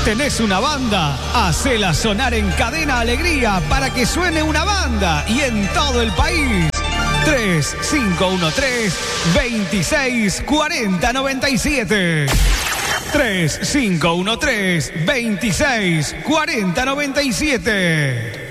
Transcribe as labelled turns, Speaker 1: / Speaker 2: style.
Speaker 1: ¿Tenés una banda? Hacela sonar en Cadena Alegría para que suene una banda y en todo el país. 3513-264097. 3513-264097.